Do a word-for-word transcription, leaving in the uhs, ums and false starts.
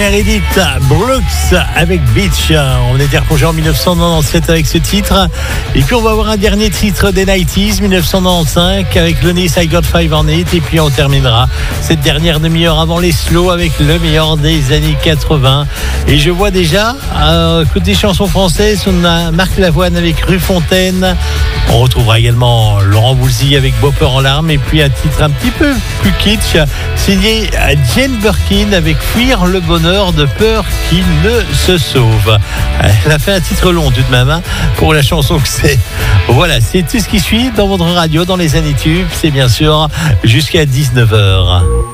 Meredith Brooks avec Beach. On était replongé en dix-neuf cent quatre-vingt-dix-sept avec ce titre. Et puis on va avoir un dernier titre des nineties, dix-neuf cent quatre-vingt-quinze avec le Nice I Got Five on It. Et puis on terminera cette dernière demi-heure avant les slows avec le meilleur des années quatre-vingts. Et je vois déjà, euh, côté chansons françaises, on a Marc Lavoine avec Rue Fontaine. On retrouvera également Laurent Voulzy avec Bopper en larmes. Et puis un titre un petit peu plus kitsch, signé Jane Birkin avec Fuir le bonheur de peur qu'il ne se sauve. Elle a fait un titre long tout de même hein, pour la chanson que c'est. Voilà, c'est tout ce qui suit dans votre radio, dans les années tubes. C'est bien sûr jusqu'à dix-neuf heures.